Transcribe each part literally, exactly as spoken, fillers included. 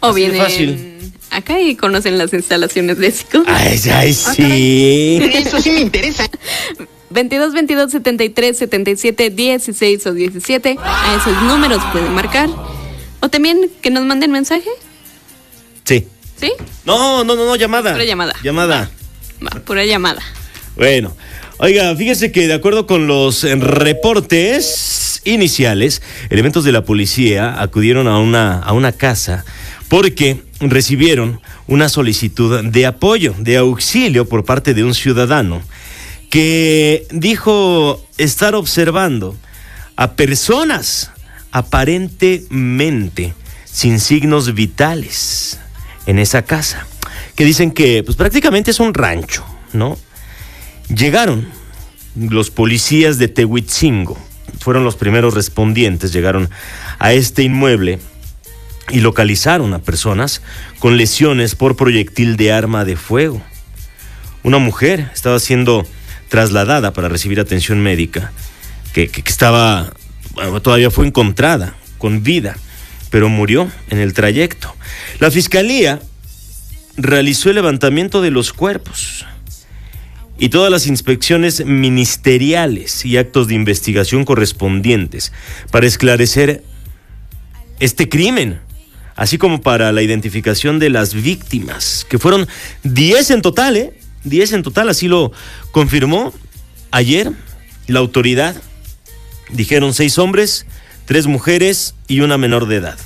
O Así vienen fácil. acá y conocen las instalaciones de Cico. Ay, ay, sí. Eso sí me interesa. veintidós, veintidós, setenta y tres, setenta y siete, dieciséis o diecisiete. A esos números pueden marcar. O también que nos manden mensaje. Sí. ¿Sí? No, no, no, no, llamada. Pura llamada. Llamada. Va, pura llamada. Bueno, oiga, fíjese que de acuerdo con los eh, reportes iniciales, elementos de la policía acudieron a una, a una casa porque recibieron una solicitud de apoyo, de auxilio por parte de un ciudadano que dijo estar observando a personas aparentemente sin signos vitales en esa casa, que dicen que pues prácticamente es un rancho, ¿no? Llegaron los policías de Tehuitzingo, fueron los primeros respondientes, llegaron a este inmueble y localizaron a personas con lesiones por proyectil de arma de fuego. Una mujer estaba siendo trasladada para recibir atención médica, que, que, que estaba, bueno, todavía fue encontrada con vida, pero murió en el trayecto. La fiscalía realizó el levantamiento de los cuerpos y todas las inspecciones ministeriales y actos de investigación correspondientes para esclarecer este crimen, así como para la identificación de las víctimas, que fueron diez en total, ¿eh? diez en total, así lo confirmó ayer la autoridad. Dijeron seis hombres, tres mujeres y una menor de edad.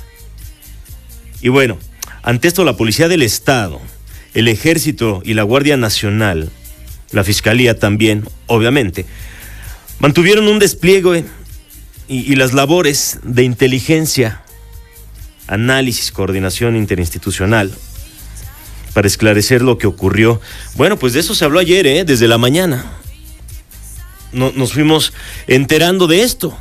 Y bueno, ante esto la Policía del Estado, el Ejército y la Guardia Nacional, la Fiscalía también, obviamente, mantuvieron un despliegue y, y las labores de inteligencia, análisis, coordinación interinstitucional para esclarecer lo que ocurrió. Bueno, pues de eso se habló ayer, ¿eh? Desde la mañana. No, nos fuimos enterando de esto.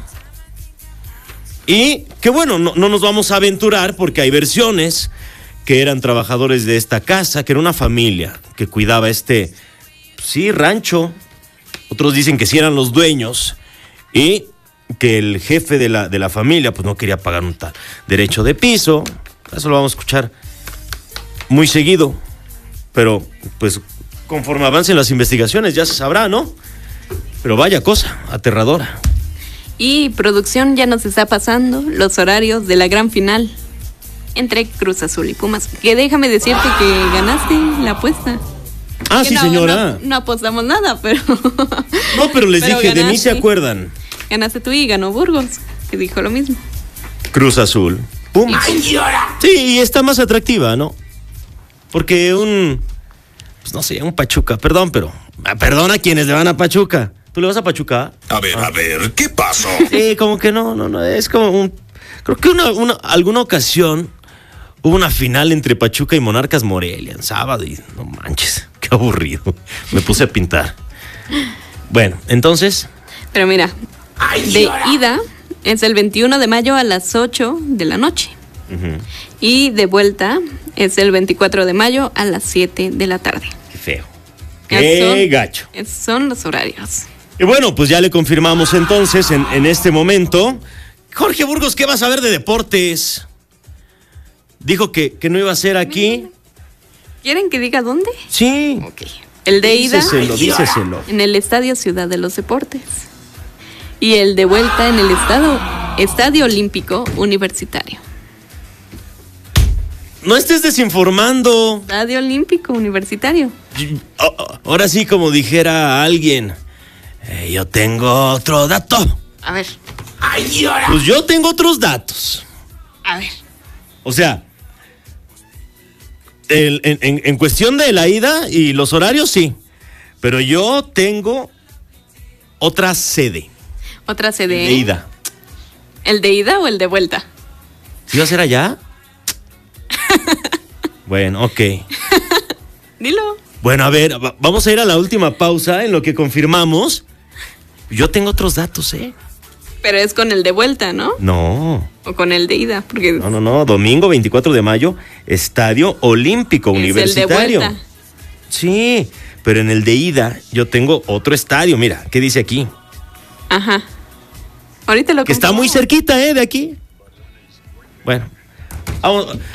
Y que bueno, no, no nos vamos a aventurar porque hay versiones que eran trabajadores de esta casa, que era una familia que cuidaba este, sí, rancho. Otros dicen que sí eran los dueños y que el jefe de la, de la familia pues no quería pagar un tal derecho de piso. Eso lo vamos a escuchar muy seguido, pero pues conforme avancen las investigaciones ya se sabrá, ¿no? Pero vaya cosa aterradora. Y producción ya nos está pasando los horarios de la gran final entre Cruz Azul y Pumas. Que déjame decirte que ganaste la apuesta. Ah, que sí, no, señora. No, no apostamos nada, pero... No, pero les pero dije, ganaste. de mí se acuerdan. Ganaste tú y ganó Burgos, que dijo lo mismo. Cruz Azul. Pumas. Sí, y está más atractiva, ¿no? Porque un... Pues no sé, un Pachuca, perdón, pero... Perdón a quienes le van a Pachuca. ¿Tú le vas a Pachuca? A ver, Ah. a ver, ¿qué pasó? Sí, como que no, no, no, es como un... Creo que una, una, alguna ocasión hubo una final entre Pachuca y Monarcas Morelia en sábado y no manches, qué aburrido. Me puse a pintar. Bueno, entonces... Pero mira, de ida es el veintiuno de mayo a las ocho de la noche. Uh-huh. Y de vuelta es el veinticuatro de mayo a las siete de la tarde. Qué feo. Ya Qué son- gacho. esos son los horarios. Y bueno, pues ya le confirmamos entonces en, en este momento. Jorge Burgos, ¿qué vas a ver de deportes? Dijo que, que no iba a ser aquí. ¿Quieren que diga dónde? Sí. Ok. El de ida Díceselo, díceselo. en el Estadio Ciudad de los Deportes. Y el de vuelta en el estado, Estadio Olímpico Universitario. No estés desinformando. Estadio Olímpico Universitario. Oh, oh, ahora sí, como dijera alguien, eh, yo tengo otro dato. A ver, Pues yo tengo otros datos. a ver. O sea, el- en, en- en cuestión de la ida y los horarios, sí. Pero yo tengo otra sede Otra sede. de ida. ¿El de ida o el de vuelta? ¿Sí va a ser allá? Bueno, ok. Dilo. Bueno, a ver, va- vamos a ir a la última pausa en lo que confirmamos. Yo tengo otros datos, ¿eh? Pero es con el de vuelta, ¿no? No, O con el de ida, porque no, no, no. Domingo veinticuatro de mayo, Estadio Olímpico es Universitario. el de vuelta. Sí, pero en el de ida yo tengo otro estadio. Mira, ¿qué dice aquí? Ajá. Ahorita lo Que está confirmo. muy cerquita, ¿eh? De aquí. Bueno, vamos,